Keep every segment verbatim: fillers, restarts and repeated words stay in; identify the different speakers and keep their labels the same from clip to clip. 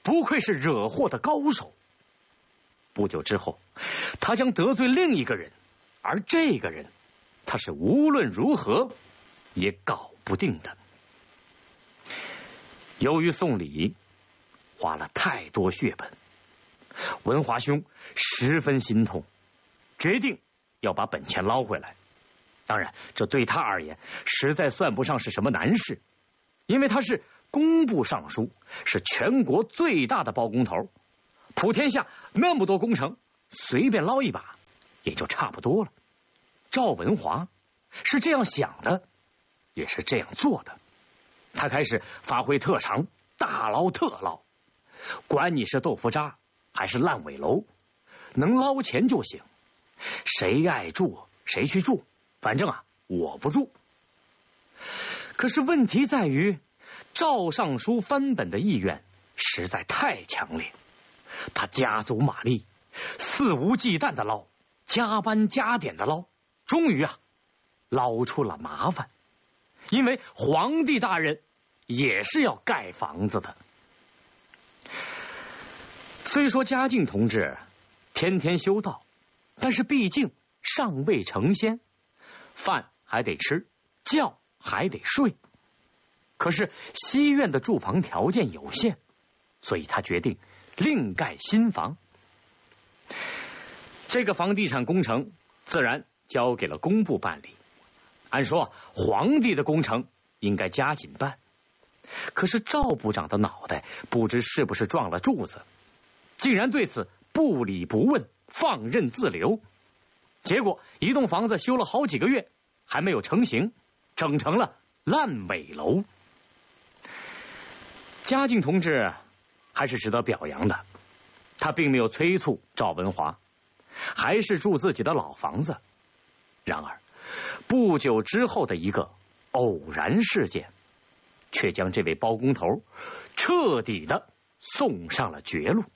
Speaker 1: 不愧是惹祸的高手。不久之后，他将得罪另一个人，而这个人，他是无论如何也搞不定的。由于送礼花了太多血本，文华兄十分心痛，决定要把本钱捞回来。当然，这对他而言实在算不上是什么难事，因为他是工部尚书，是全国最大的包工头，普天下那么多工程，随便捞一把也就差不多了。赵文华是这样想的，也是这样做的。他开始发挥特长，大捞特捞，管你是豆腐渣还是烂尾楼，能捞钱就行，谁爱住谁去住，反正啊我不住。可是问题在于，赵尚书翻本的意愿实在太强烈，他加足马力，肆无忌惮的捞，加班加点的捞，终于啊捞出了麻烦。因为皇帝大人也是要盖房子的。虽说嘉靖同志天天修道，但是毕竟尚未成仙，饭还得吃，觉还得睡。可是西院的住房条件有限，所以他决定另盖新房。这个房地产工程自然交给了工部办理。按说皇帝的工程应该加紧办，可是赵部长的脑袋不知是不是撞了柱子，竟然对此不理不问，放任自流。结果一栋房子修了好几个月还没有成型，整成了烂尾楼。嘉靖同志还是值得表扬的，他并没有催促赵文华，还是住自己的老房子。然而不久之后的一个偶然事件，却将这位包工头彻底的送上了绝路。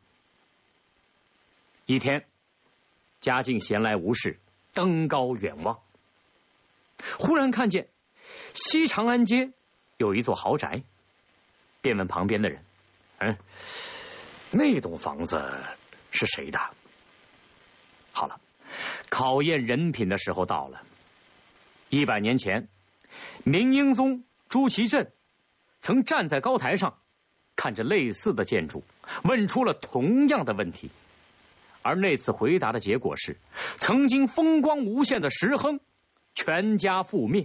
Speaker 1: 一天，嘉靖闲来无事，登高远望，忽然看见西长安街有一座豪宅，便问旁边的人：“嗯，那栋房子是谁的？”好了，考验人品的时候到了。一百年前，明英宗朱祁镇曾站在高台上，看着类似的建筑，问出了同样的问题。而那次回答的结果是，曾经风光无限的石亨全家覆灭。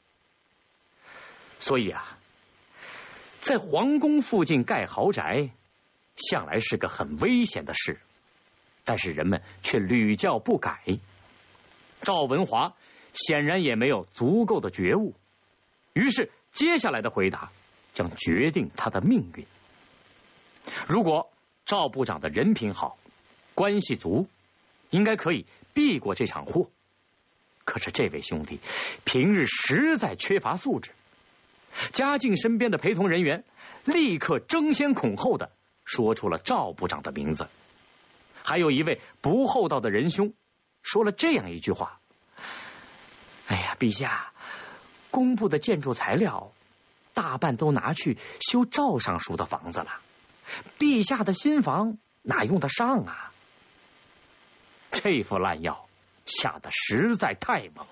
Speaker 1: 所以啊，在皇宫附近盖豪宅，向来是个很危险的事，但是人们却屡教不改。赵文华显然也没有足够的觉悟，于是接下来的回答将决定他的命运。如果赵部长的人品好，关系足，应该可以避过这场祸。可是这位兄弟平日实在缺乏素质。嘉靖身边的陪同人员立刻争先恐后的说出了赵部长的名字。还有一位不厚道的仁兄说了这样一句话：“哎呀，陛下，工部的建筑材料大半都拿去修赵尚书的房子了，陛下的新房哪用得上啊？”这副烂药下得实在太猛。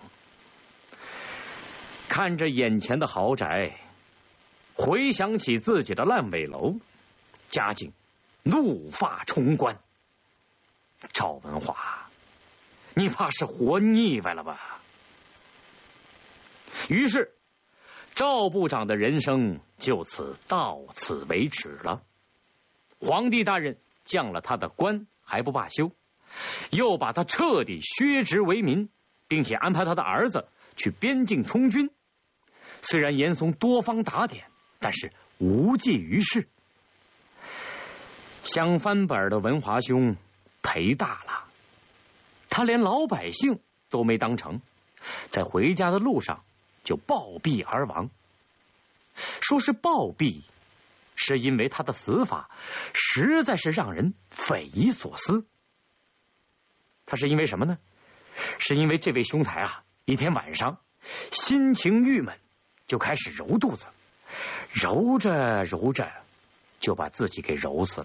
Speaker 1: 看着眼前的豪宅，回想起自己的烂尾楼，嘉靖怒发冲冠。赵文华，你怕是活腻歪了吧？于是赵部长的人生就此到此为止了。皇帝大人降了他的官还不罢休，又把他彻底削职为民，并且安排他的儿子去边境充军。虽然严嵩多方打点，但是无济于事。想翻本的文华兄赔大了，他连老百姓都没当成，在回家的路上就暴毙而亡。说是暴毙，是因为他的死法实在是让人匪夷所思。他是因为什么呢？是因为这位兄台啊，一天晚上心情郁闷，就开始揉肚子，揉着揉着就把自己给揉死了。